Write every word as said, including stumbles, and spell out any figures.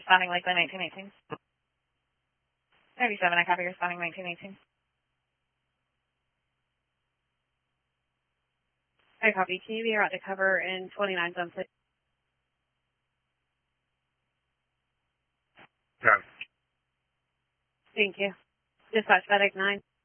responding Lakeland nineteen eighteen. ninety-seven, I copy, responding nineteen eighteen. I copy. Can you be out to cover in twenty-nine zone, please? Got it. Thank you. Dispatch FedEx nine.